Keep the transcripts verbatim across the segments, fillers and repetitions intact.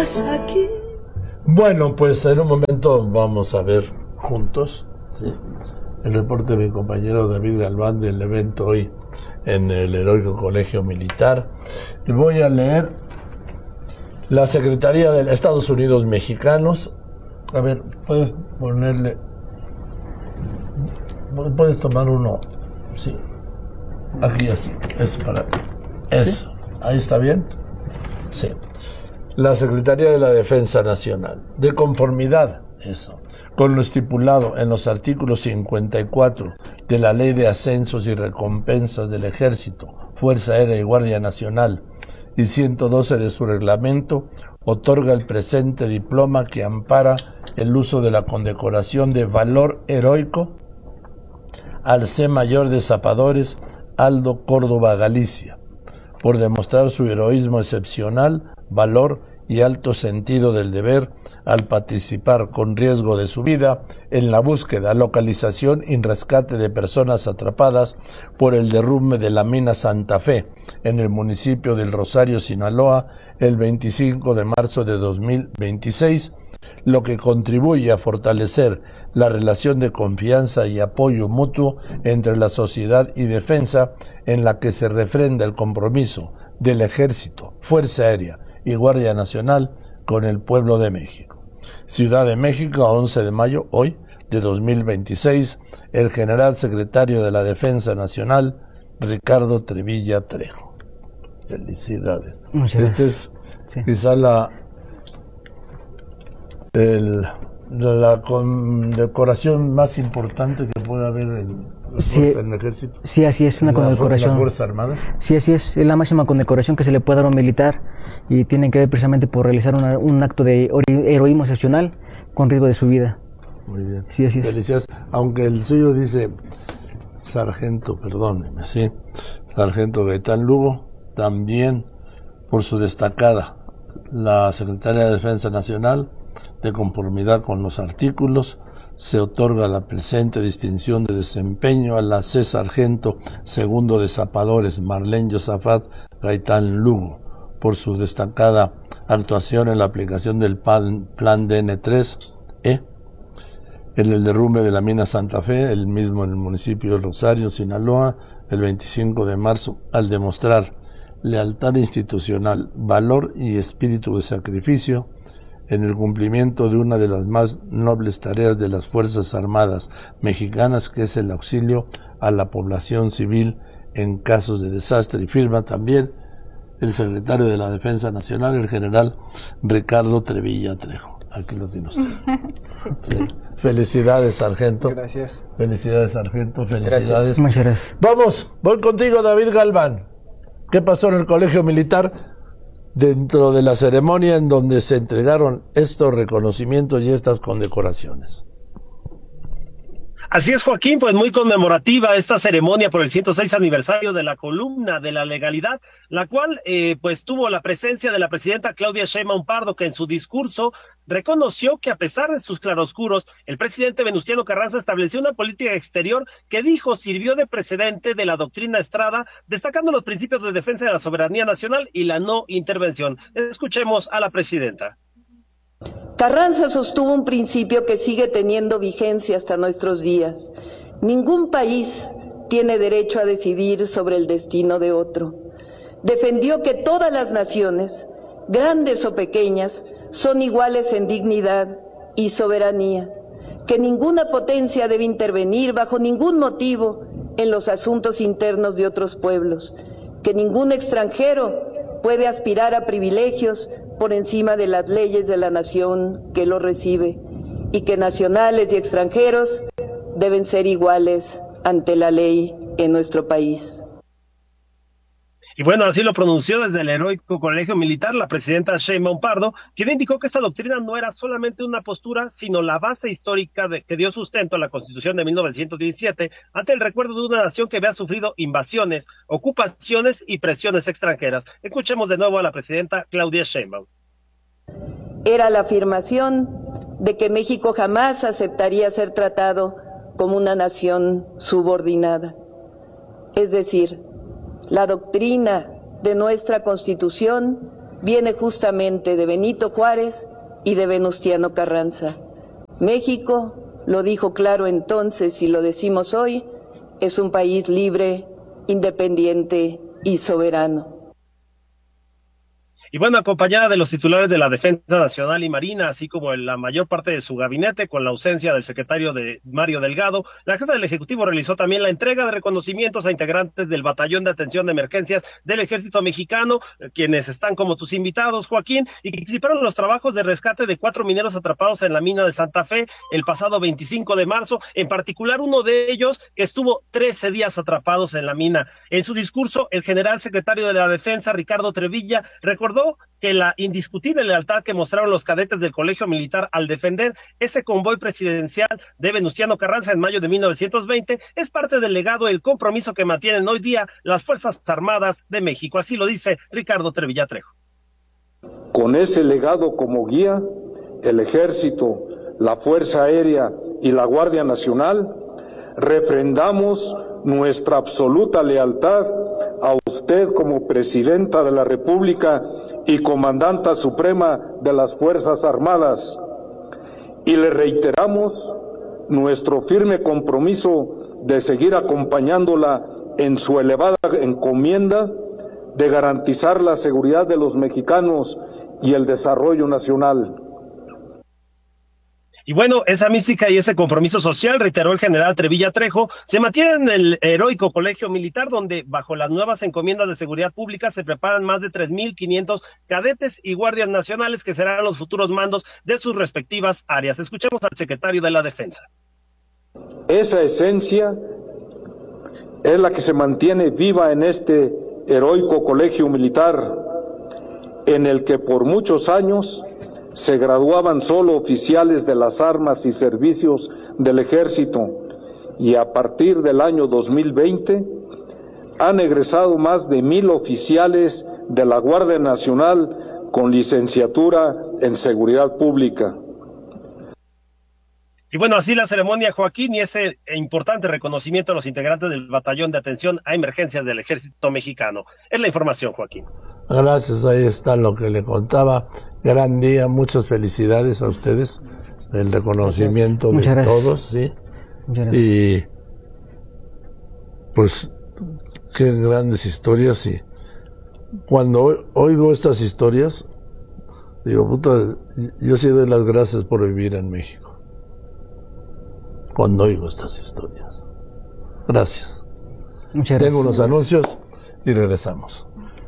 estás aquí. Bueno, pues en un momento vamos a ver juntos, ¿sí?, el reporte de mi compañero David Galván del evento hoy en el Heroico Colegio Militar. Y voy a leer la Secretaría de Estados Unidos Mexicanos. A ver, puedes ponerle... Puedes tomar uno, sí, aquí así, es para... Eso, ¿sí? Ahí está bien, sí. La Secretaría de la Defensa Nacional, de conformidad, eso, con lo estipulado en los artículos cincuenta y cuatro de la Ley de Ascensos y Recompensas del Ejército, Fuerza Aérea y Guardia Nacional, y ciento doce de su reglamento, otorga el presente diploma que ampara el uso de la condecoración de valor heroico al C. Mayor de Zapadores Aldo Córdoba Galicia, por demostrar su heroísmo excepcional, valor y alto sentido del deber al participar con riesgo de su vida en la búsqueda, localización y rescate de personas atrapadas por el derrumbe de la mina Santa Fe en el municipio del Rosario, Sinaloa, el veinticinco de marzo de dos mil veintiséis, lo que contribuye a fortalecer la relación de confianza y apoyo mutuo entre la sociedad y defensa, en la que se refrenda el compromiso del Ejército, Fuerza Aérea y Guardia Nacional con el pueblo de México. Ciudad de México, once de mayo, hoy, de dos mil veintiséis, el general secretario de la Defensa Nacional, Ricardo Trevilla Trejo. Felicidades. Muchas Este gracias. es Sí. quizá la, el, la condecoración más importante que pueda haber en, Sí, en el Ejército. Sí, así es, una en la, condecoración. ¿Las Fuerzas Armadas? Sí, así es, es la máxima condecoración que se le puede dar a un militar y tiene que ver precisamente por realizar una, un acto de heroísmo excepcional con riesgo de su vida. Muy bien. Sí, así es. Felicidades. Aunque el suyo dice sargento, perdóneme, sí, sargento Gaitán Lugo, también por su destacada, la Secretaría de Defensa Nacional, de conformidad con los artículos, se otorga la presente distinción de desempeño a la C. Sargento Segundo de Zapadores Marlene Josafat Gaitán Lugo por su destacada actuación en la aplicación del plan, plan D N tres E en el derrumbe de la mina Santa Fe, el mismo en el municipio de Rosario, Sinaloa, el veinticinco de marzo, al demostrar lealtad institucional, valor y espíritu de sacrificio en el cumplimiento de una de las más nobles tareas de las Fuerzas Armadas mexicanas, que es el auxilio a la población civil en casos de desastre. Y firma también el secretario de la Defensa Nacional, el general Ricardo Trevilla Trejo. Aquí lo tiene usted. Sí. Felicidades, sargento. Gracias. Felicidades, sargento. Felicidades. Gracias. Muchas gracias. Vamos, voy contigo, David Galván. ¿Qué pasó en el Colegio Militar dentro de la ceremonia en donde se entregaron estos reconocimientos y estas condecoraciones? Así es, Joaquín, pues muy conmemorativa esta ceremonia por el ciento seis aniversario de la columna de la legalidad, la cual eh, pues tuvo la presencia de la presidenta Claudia Sheinbaum Pardo, que en su discurso reconoció que a pesar de sus claroscuros, el presidente Venustiano Carranza estableció una política exterior que dijo sirvió de precedente de la doctrina Estrada, destacando los principios de defensa de la soberanía nacional y la no intervención. Escuchemos a la presidenta. Carranza sostuvo un principio que sigue teniendo vigencia hasta nuestros días. Ningún país tiene derecho a decidir sobre el destino de otro. Defendió que todas las naciones, grandes o pequeñas, son iguales en dignidad y soberanía, que ninguna potencia debe intervenir bajo ningún motivo en los asuntos internos de otros pueblos, que ningún extranjero puede aspirar a privilegios por encima de las leyes de la nación que lo recibe, y que nacionales y extranjeros deben ser iguales ante la ley en nuestro país. Y bueno, así lo pronunció desde el Heroico Colegio Militar la presidenta Sheinbaum Pardo, quien indicó que esta doctrina no era solamente una postura, sino la base histórica de, que dio sustento a la Constitución de mil novecientos diecisiete, ante el recuerdo de una nación que había sufrido invasiones, ocupaciones y presiones extranjeras. Escuchemos de nuevo a la presidenta Claudia Sheinbaum. Era la afirmación de que México jamás aceptaría ser tratado como una nación subordinada. Es decir, la doctrina de nuestra Constitución viene justamente de Benito Juárez y de Venustiano Carranza. México, lo dijo claro entonces y lo decimos hoy, es un país libre, independiente y soberano. Y bueno, acompañada de los titulares de la Defensa Nacional y Marina, así como en la mayor parte de su gabinete, con la ausencia del secretario de Mario Delgado, la jefa del Ejecutivo realizó también la entrega de reconocimientos a integrantes del Batallón de Atención de Emergencias del Ejército Mexicano, quienes están como tus invitados, Joaquín, y que participaron en los trabajos de rescate de cuatro mineros atrapados en la mina de Santa Fe el pasado veinticinco de marzo, en particular uno de ellos que estuvo trece días atrapados en la mina. En su discurso, el general secretario de la Defensa, Ricardo Trevilla, recordó que la indiscutible lealtad que mostraron los cadetes del Colegio Militar al defender ese convoy presidencial de Venustiano Carranza en mayo de mil novecientos veinte es parte del legado y el compromiso que mantienen hoy día las Fuerzas Armadas de México. Así lo dice Ricardo Trevilla Trejo. Con ese legado como guía, el Ejército, la Fuerza Aérea y la Guardia Nacional refrendamos nuestra absoluta lealtad a usted como Presidenta de la República y Comandanta Suprema de las Fuerzas Armadas, y le reiteramos nuestro firme compromiso de seguir acompañándola en su elevada encomienda de garantizar la seguridad de los mexicanos y el desarrollo nacional. Y bueno, esa mística y ese compromiso social, reiteró el general Trevilla Trejo, se mantiene en el heroico Colegio Militar, donde bajo las nuevas encomiendas de seguridad pública se preparan más de tres mil quinientos cadetes y guardias nacionales que serán los futuros mandos de sus respectivas áreas. Escuchemos al secretario de la Defensa. Esa esencia es la que se mantiene viva en este heroico Colegio Militar, en el que por muchos años se graduaban solo oficiales de las armas y servicios del Ejército, y a partir del año dos mil veinte han egresado más de mil oficiales de la Guardia Nacional con licenciatura en Seguridad Pública. Y bueno, así la ceremonia, Joaquín, y ese importante reconocimiento a los integrantes del Batallón de Atención a Emergencias del Ejército Mexicano. Es la información, Joaquín. Gracias, ahí está lo que le contaba. Gran día, muchas felicidades a ustedes. El reconocimiento Muchas de gracias. todos, ¿sí? Muchas gracias. Y pues qué grandes historias. Y cuando oigo estas historias, digo, puta, yo sí doy las gracias por vivir en México. Cuando oigo estas historias. Gracias. Muchas gracias. Tengo unos anuncios y regresamos.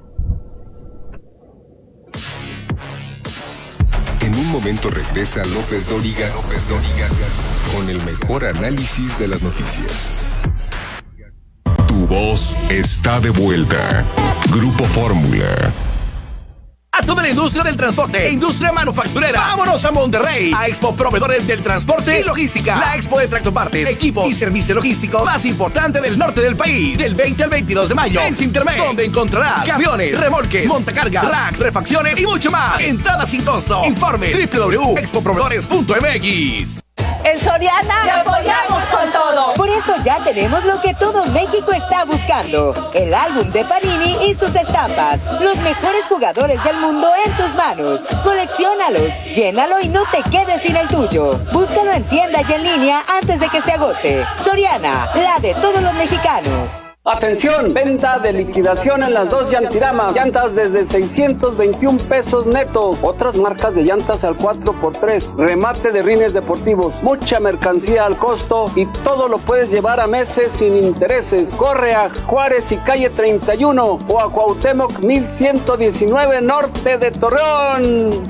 En un momento regresa López Dóriga, López Dóriga, con el mejor análisis de las noticias. Tu voz está de vuelta. Grupo Fórmula. A toda la industria del transporte e industria manufacturera, vámonos a Monterrey, a Expo Proveedores del Transporte y Logística, la expo de tractopartes, equipos y servicio logístico más importante del norte del país, del veinte al veintidós de mayo, en Sintermex, donde encontrarás camiones, remolques, montacargas, racks, refacciones y mucho más. Entrada sin costo. Informes doble u doble u doble u punto expo proveedores punto m x. En Soriana te apoyamos con todo. Por eso ya tenemos lo que todo México está buscando: el álbum de Panini y sus estampas. Los mejores jugadores del mundo en tus manos. Colecciónalos, llénalo y no te quedes sin el tuyo. Búscalo en tienda y en línea antes de que se agote. Soriana, la de todos los mexicanos. Atención, venta de liquidación en las dos Llantiramas, llantas desde seiscientos veintiún pesos neto, otras marcas de llantas al cuatro por tres, remate de rines deportivos, mucha mercancía al costo y todo lo puedes llevar a meses sin intereses. Corre a Juárez y calle treinta y uno o a Cuauhtémoc mil ciento diecinueve norte de Torreón.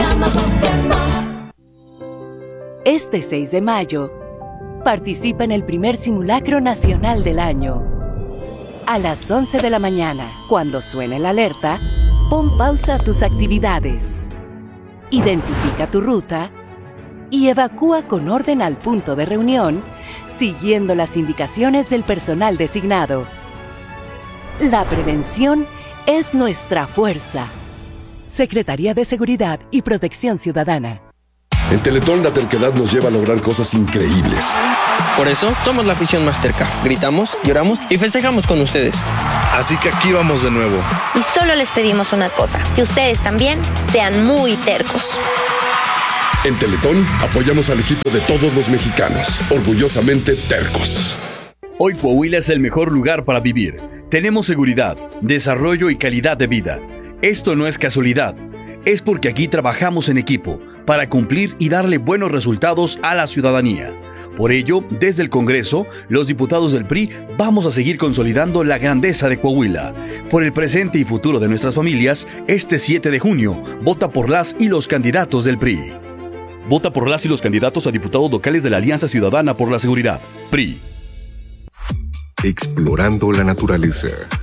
Este seis de mayo, participa en el primer simulacro nacional del año. A las once de la mañana, cuando suene la alerta, pon pausa a tus actividades. Identifica tu ruta y evacúa con orden al punto de reunión, siguiendo las indicaciones del personal designado. La prevención es nuestra fuerza. Secretaría de Seguridad y Protección Ciudadana. En Teletón la terquedad nos lleva a lograr cosas increíbles. Por eso somos la afición más terca. Gritamos, lloramos y festejamos con ustedes. Así que aquí vamos de nuevo. Y solo les pedimos una cosa, que ustedes también sean muy tercos. En Teletón apoyamos al equipo de todos los mexicanos, orgullosamente tercos. Hoy Coahuila es el mejor lugar para vivir. Tenemos seguridad, desarrollo y calidad de vida. Esto no es casualidad, es porque aquí trabajamos en equipo para cumplir y darle buenos resultados a la ciudadanía. Por ello, desde el Congreso, los diputados del P R I vamos a seguir consolidando la grandeza de Coahuila. Por el presente y futuro de nuestras familias, este siete de junio, vota por las y los candidatos del P R I. Vota por las y los candidatos a diputados locales de la Alianza Ciudadana por la Seguridad, P R I. Explorando la naturaleza.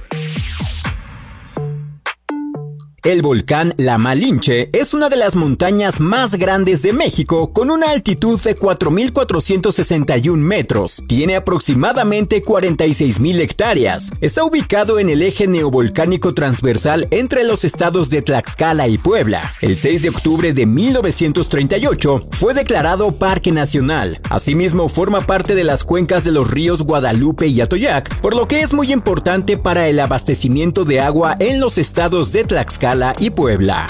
El volcán La Malinche es una de las montañas más grandes de México con una altitud de cuatro mil cuatrocientos sesenta y un metros. Tiene aproximadamente cuarenta y seis mil hectáreas. Está ubicado en el eje neovolcánico transversal entre los estados de Tlaxcala y Puebla. El seis de octubre de mil novecientos treinta y ocho fue declarado Parque Nacional. Asimismo, forma parte de las cuencas de los ríos Guadalupe y Atoyac, por lo que es muy importante para el abastecimiento de agua en los estados de Tlaxcala y Puebla.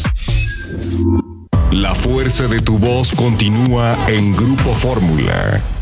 La fuerza de tu voz continúa en Grupo Fórmula.